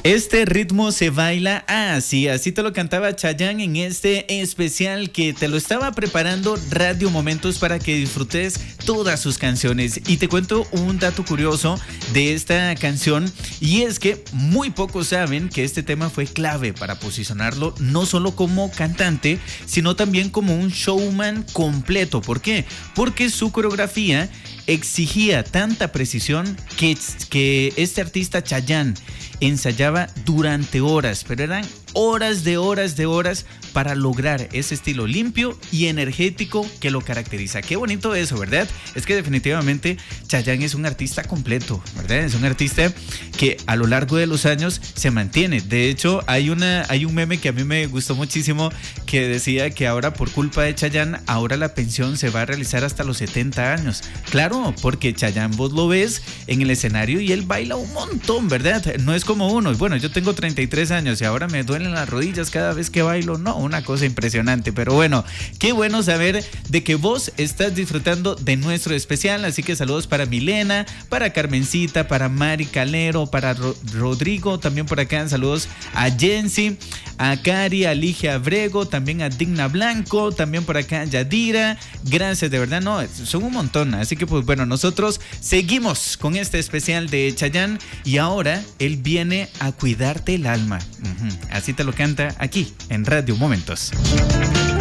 Este ritmo se baila así, así te lo cantaba Chayanne en este especial que te lo estaba preparando Radio Momentos para que disfrutes todas sus canciones. Y te cuento un dato curioso de esta canción, y es que muy pocos saben que este tema fue clave para posicionarlo no solo como cantante, sino también como un showman completo. ¿Por qué? Porque su coreografía exigía tanta precisión que este artista Chayanne ensayaba durante horas, pero eran horas de horas para lograr ese estilo limpio y energético que lo caracteriza. Qué bonito eso, ¿verdad? Es que definitivamente Chayanne es un artista completo, ¿verdad? Es un artista que a lo largo de los años se mantiene. De hecho, hay un meme que a mí me gustó muchísimo que decía que ahora por culpa de Chayanne, ahora la pensión se va a realizar hasta los 70 años. Claro, porque Chayanne vos lo ves en el escenario y él baila un montón, ¿verdad? No es como uno. Bueno, yo tengo 33 años y ahora me duelen las rodillas cada vez que bailo. No, una cosa impresionante. Pero bueno, qué bueno saber de que vos estás disfrutando de nuestro especial. Así que saludos para Milena, para Carmencita, para Mari Calero, para Rodrigo, también por acá. Saludos a Jensi, a Cari, a Ligia Abrego, también a Digna Blanco, también por acá Yadira. Gracias, de verdad, no, son un montón. Así que pues bueno, nosotros seguimos con este especial de Chayanne y ahora él viene a cuidarte el alma. Así te lo canta aquí en Radio Momentos.